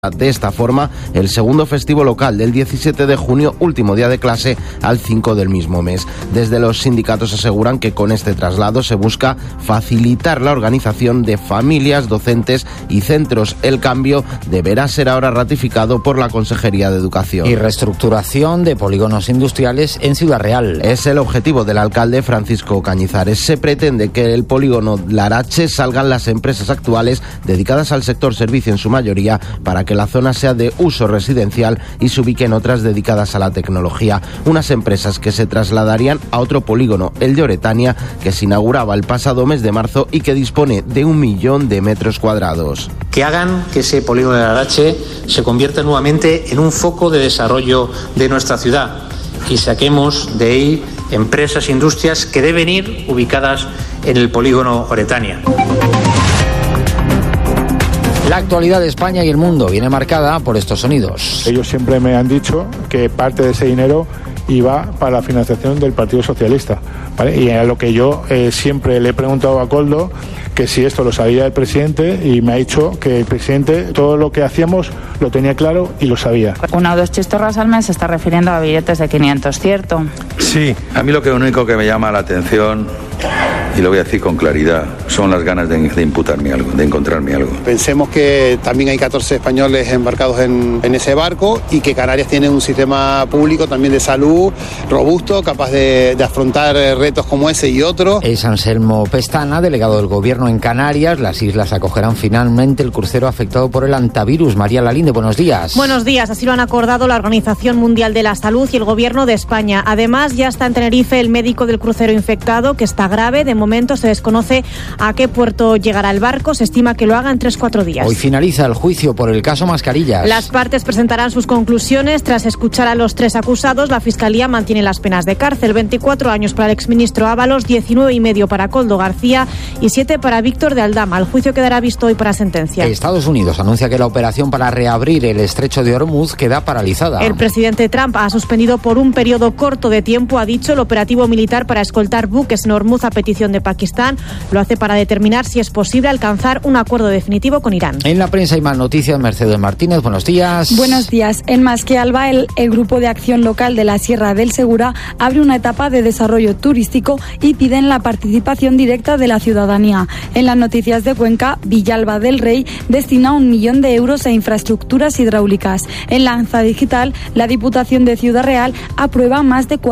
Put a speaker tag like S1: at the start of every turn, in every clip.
S1: De esta forma, el segundo festivo local del 17 de junio, último día de clase, al 5 del mismo mes. Desde los sindicatos aseguran que con este traslado se busca facilitar la organización de familias, docentes y centros. El cambio deberá ser ahora ratificado por la Consejería de Educación.
S2: Y reestructuración de polígonos industriales en Ciudad Real.
S1: Es el objetivo del alcalde Francisco Cañizares. Se pretende que el polígono Larache salgan las empresas actuales dedicadas al sector servicio en su mayoría para que la zona sea de uso residencial y se ubiquen otras dedicadas a la tecnología. Unas empresas que se trasladarían a otro polígono, el de Oretania, que se inauguraba el pasado mes de marzo y que dispone de 1 millón de metros cuadrados.
S3: Que hagan que ese polígono de Larache se convierta nuevamente en un foco de desarrollo de nuestra ciudad y saquemos de ahí empresas e industrias que deben ir ubicadas en el polígono Oretania.
S2: La actualidad de España y el mundo viene marcada por estos sonidos.
S4: Ellos siempre me han dicho que parte de ese dinero iba para la financiación del Partido Socialista, ¿vale? Y a lo que yo siempre le he preguntado a Koldo que si esto lo sabía el presidente y me ha dicho que el presidente todo lo que hacíamos lo tenía claro y lo sabía.
S5: 1 o 2 chistorras al mes se está refiriendo a billetes de 500, ¿cierto?
S6: Sí, a mí lo único que me llama la atención, y lo voy a decir con claridad, son las ganas de imputarme algo, de encontrarme algo.
S7: Pensemos que también hay 14 españoles embarcados en ese barco y que Canarias tiene un sistema público también de salud robusto, capaz de afrontar retos como ese y otros.
S2: Es Anselmo Pestana, delegado del Gobierno en Canarias. Las islas acogerán finalmente el crucero afectado por el hantavirus. María Lalinde, buenos días.
S8: Buenos días, así lo han acordado la Organización Mundial de la Salud y el Gobierno de España. Además, ya está en Tenerife el médico del crucero infectado, que está grave. De momento se desconoce a qué puerto llegará el barco. Se estima que lo haga en 3-4 días.
S2: Hoy finaliza el juicio por el caso Mascarillas.
S8: Las partes presentarán sus conclusiones. Tras escuchar a los 3 acusados, la Fiscalía mantiene las penas de cárcel. 24 años para el exministro Ábalos, 19,5 para Koldo García y 7 para Víctor de Aldama. El juicio quedará visto hoy para sentencia.
S2: Estados Unidos anuncia que la operación para reabrir el estrecho de Hormuz queda paralizada.
S8: El presidente Trump ha suspendido por un periodo corto de tiempo, ha dicho, el operativo militar para escoltar buques en Hormuz a petición de Pakistán. Lo hace para determinar si es posible alcanzar un acuerdo definitivo con Irán.
S2: En la prensa hay más noticias. Mercedes Martínez, buenos días.
S9: Buenos días. En Masquealba, el Grupo de Acción Local de la Sierra del Segura abre una etapa de desarrollo turístico y piden la participación directa de la ciudadanía. En las noticias de Cuenca, Villalba del Rey destina 1 millón de euros a infraestructuras hidráulicas. En Lanza Digital, la Diputación de Ciudad Real aprueba más de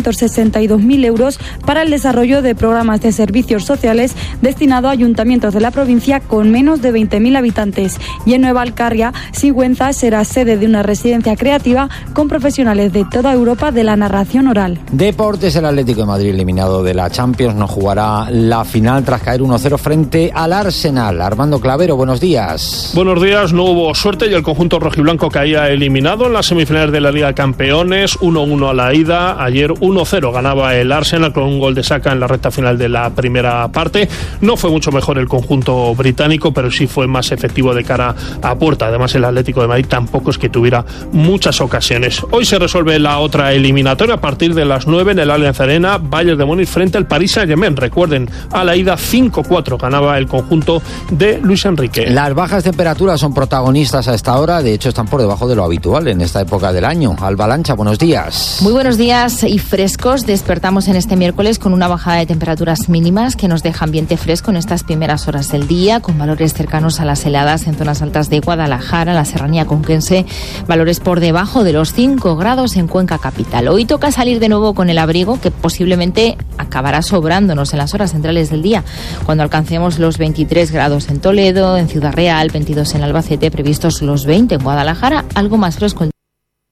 S9: 462.000 euros para el desarrollo de programas de servicios sociales destinado a ayuntamientos de la provincia con menos de 20.000 habitantes. Y en Nueva Alcarria, Sigüenza será sede de una residencia creativa con profesionales de toda Europa de la narración oral.
S2: Deportes, el Atlético de Madrid eliminado de la Champions no jugará la final tras caer 1-0 frente al Arsenal. Armando Clavero, buenos días.
S10: Buenos días, no hubo suerte y el conjunto rojiblanco caía eliminado en las semifinales de la Liga de Campeones, 1-1 a la ida. Ayer 1-0 ganaba el Arsenal con un gol de Saka en la recta final de la primera parte. No fue mucho mejor el conjunto británico, pero sí fue más efectivo de cara a puerta. Además, el Atlético de Madrid tampoco es que tuviera muchas ocasiones. Hoy se resuelve la otra eliminatoria a partir de las 9 en el Allianz Arena. Bayern de Múnich frente al Paris Saint-Germain. Recuerden, a la ida 5-4 ganaba el conjunto de Luis Enrique.
S2: Las bajas temperaturas son protagonistas a esta hora. De hecho, están por debajo de lo habitual en esta época del año. Alba Lancha, buenos días.
S11: Muy buenos días y frescos. Despertamos en este miércoles con una bajada de temperaturas mínimas que nos deja ambiente fresco en estas primeras horas del día, con valores cercanos a las heladas en zonas altas de Guadalajara, la serranía conquense, valores por debajo de los 5 grados en Cuenca capital. Hoy toca salir de nuevo con el abrigo, que posiblemente acabará sobrándonos en las horas centrales del día, cuando alcancemos los 23 grados en Toledo, en Ciudad Real, 22 en Albacete, previstos los 20 en Guadalajara, algo más fresco el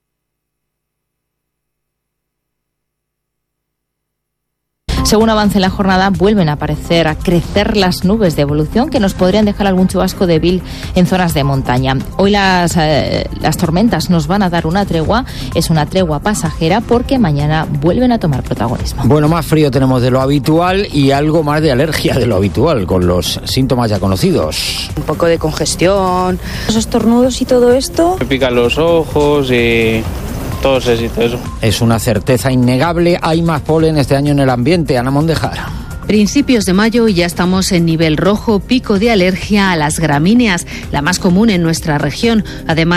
S11: Según avance la jornada, vuelven a crecer las nubes de evolución que nos podrían dejar algún chubasco débil en zonas de montaña. Hoy las tormentas nos van a dar una tregua, es una tregua pasajera porque mañana vuelven a tomar protagonismo.
S2: Bueno, más frío tenemos de lo habitual y algo más de alergia de lo habitual, con los síntomas ya conocidos.
S12: Un poco de congestión, los estornudos y todo esto.
S13: Me pican los ojos y todo eso.
S2: Es una certeza innegable, hay más polen este año en el ambiente. Ana Mondejar.
S14: Principios de mayo y ya estamos en nivel rojo, pico de alergia a las gramíneas, la más común en nuestra región. Además,